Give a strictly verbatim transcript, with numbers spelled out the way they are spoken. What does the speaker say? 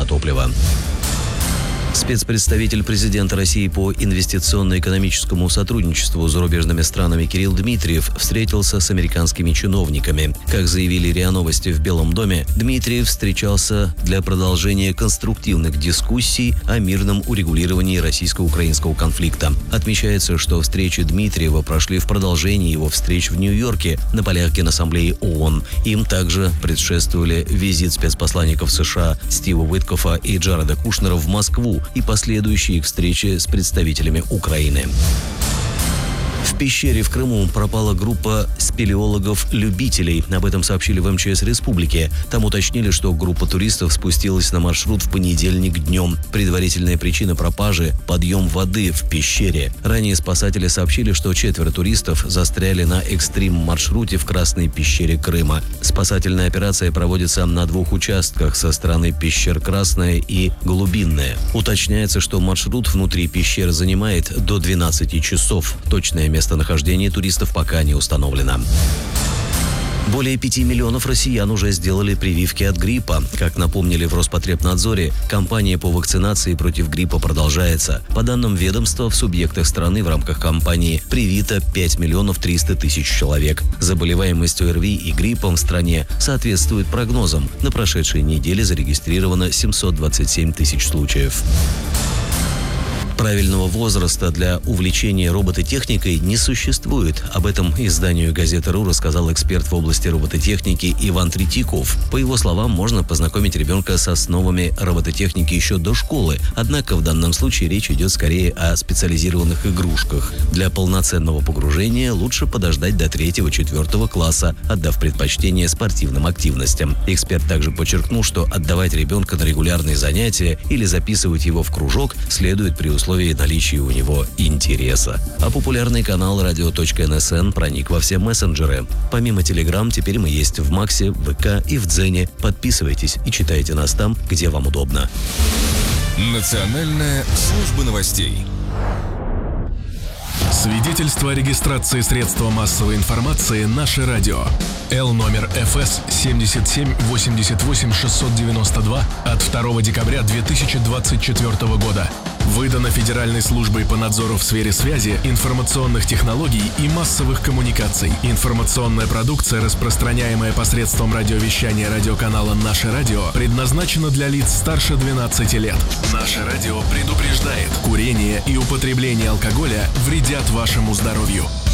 топлива. Спецпредставитель президента России по инвестиционно-экономическому сотрудничеству с зарубежными странами Кирилл Дмитриев встретился с американскими чиновниками. Как заявили РИА Новости в Белом доме, Дмитриев встречался для продолжения конструктивных дискуссий о мирном урегулировании российско-украинского конфликта. Отмечается, что встречи Дмитриева прошли в продолжении его встреч в Нью-Йорке на полях Генассамблеи ООН. Им также предшествовали визит спецпосланников США Стива Уиткофа и Джареда Кушнера в Москву и последующие их встречи с представителями Украины. В пещере в Крыму пропала группа спелеологов-любителей. Об этом сообщили в эм че эс республики. Там уточнили, что группа туристов спустилась на маршрут в понедельник днем. Предварительная причина пропажи – подъем воды в пещере. Ранее спасатели сообщили, что четверо туристов застряли на экстрим-маршруте в Красной пещере Крыма. Спасательная операция проводится на двух участках со стороны пещер Красная и Глубинная. Уточняется, что маршрут внутри пещеры занимает до двенадцати часов. Точное местонахождение туристов пока не установлено. Более пяти миллионов россиян уже сделали прививки от гриппа. Как напомнили в Роспотребнадзоре, кампания по вакцинации против гриппа продолжается. По данным ведомства, в субъектах страны в рамках кампании привито пять миллионов триста тысяч человек. Заболеваемость о эр ви и гриппом в стране соответствует прогнозам. На прошедшей неделе зарегистрировано семьсот двадцать семь тысяч случаев. Правильного возраста для увлечения робототехникой не существует. Об этом изданию газеты РУ рассказал эксперт в области робототехники Иван Третьяков. По его словам, можно познакомить ребенка с основами робототехники еще до школы. Однако в данном случае речь идет скорее о специализированных игрушках. Для полноценного погружения лучше подождать до третьего-четвертого класса, отдав предпочтение спортивным активностям. Эксперт также подчеркнул, что отдавать ребенка на регулярные занятия или записывать его в кружок следует при условии условии наличия у него интереса. А популярный канал радио точка эн эс эн проник во все мессенджеры. Помимо Telegram, теперь мы есть в Максе, в вэ ка и в Дзене. Подписывайтесь и читайте нас там, где вам удобно. Национальная служба новостей. Свидетельство о регистрации средства массовой информации «Наше радио». Л номер эф эс семьдесят семь восемьдесят восемь шестьсот девяносто два от второго декабря две тысячи двадцать четвёртого года. Выдано Федеральной службой по надзору в сфере связи, информационных технологий и массовых коммуникаций. Информационная продукция, распространяемая посредством радиовещания радиоканала «Наше радио», предназначена для лиц старше двенадцати лет. «Наше радио» предупреждает: курение и употребление алкоголя вредят вашему здоровью.